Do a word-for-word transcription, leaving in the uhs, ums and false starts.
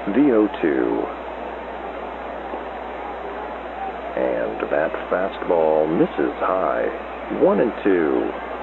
the oh two. And that fastball misses high. One and two.